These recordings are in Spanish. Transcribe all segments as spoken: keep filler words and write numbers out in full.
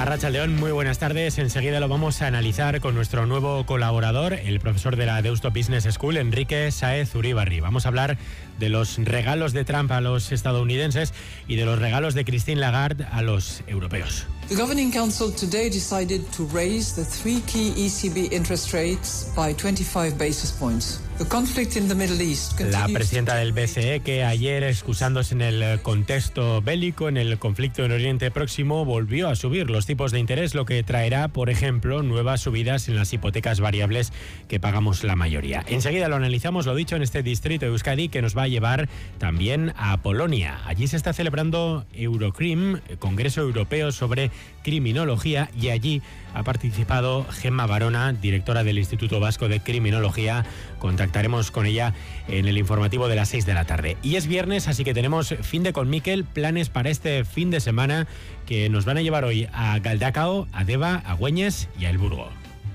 Arratsaldeón, muy buenas tardes. Enseguida lo vamos a analizar con nuestro nuevo colaborador, el profesor de la Deusto Business School, Enrique Sáez Uribarri. Vamos a hablar de los regalos de Trump a los estadounidenses y de los regalos de Christine Lagarde a los europeos. The Governing Council today decided to raise the three key E C B interest rates by twenty-five basis points. The conflict in the Middle East continues. La presidenta del B C E, que ayer, excusándose en el contexto bélico, en el conflicto en Oriente Próximo, volvió a subir los tipos de interés, lo que traerá, por ejemplo, nuevas subidas en las hipotecas variables que pagamos la mayoría. Enseguida lo analizamos, lo dicho, en este distrito de Euskadi, que nos va a llevar también a Polonia. Allí se está celebrando Eurocrim, Congreso Europeo sobre Criminología, y allí ha participado Gemma Barona, directora del Instituto Vasco de Criminología. Contactaremos con ella en el informativo de las seis de la tarde. Y es viernes, así que tenemos fin de con Miquel, planes para este fin de semana que nos van a llevar hoy a Galdakao, a Deva, a Güeñes y a El Burgo.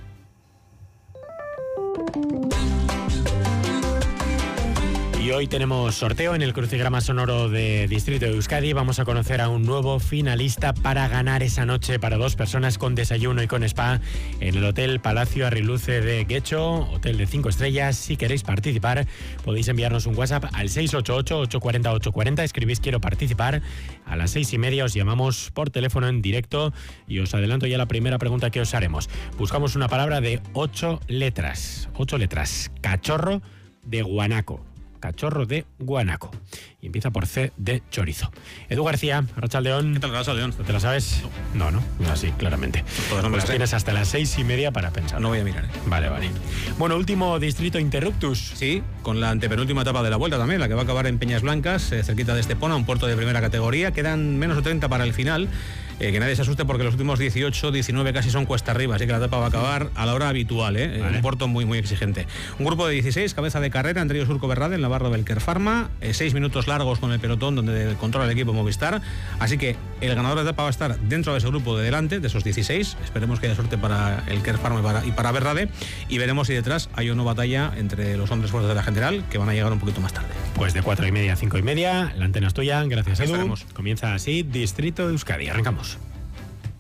Y hoy tenemos sorteo en el crucigrama sonoro de Distrito de Euskadi. Vamos a conocer a un nuevo finalista para ganar esa noche para dos personas con desayuno y con spa en el Hotel Palacio Arriluce de Guecho, hotel de cinco estrellas. Si queréis participar, podéis enviarnos un WhatsApp al seis ocho ocho, ocho cuatro cero, ocho cuatro cero. Escribís quiero participar. A las seis y media os llamamos por teléfono en directo y os adelanto ya la primera pregunta que os haremos. Buscamos una palabra de ocho letras. Ocho letras. Cachorro de guanaco. Cachorro de guanaco. Y empieza por C de chorizo. Edu García, Arratsaldeón. ¿Qué tal, Arratsaldeón? ¿Te la sabes? No, no, no así, claramente. Pues, no pues tienes hasta las seis y media para pensar. No voy a mirar. ¿eh? Vale, vale. Bueno, último distrito Interruptus. Sí, con la antepenúltima etapa de la Vuelta también, la que va a acabar en Peñas Blancas, eh, cerquita de Estepona, un puerto de primera categoría. Quedan menos de treinta para el final. Eh, que nadie se asuste porque los últimos dieciocho, diecinueve casi son cuesta arriba, así que la etapa va a acabar a la hora habitual, ¿eh? Vale. Un puerto muy, muy exigente. Un grupo de dieciséis, cabeza de carrera, entre ellos Urco Berrade, en Navarro Belker Pharma, eh, seis minutos largos con el pelotón donde controla el equipo Movistar, así que el ganador de etapa va a estar dentro de ese grupo de delante, de esos dieciséis. Esperemos que haya suerte para el Kerr Pharma y para, y para Berrade, y veremos si detrás hay una batalla entre los hombres fuertes de la general, que van a llegar un poquito más tarde. Pues de cuatro y media a cinco y media, la antena es tuya, gracias Edu. Comienza así Distrito de Euskadi, arrancamos.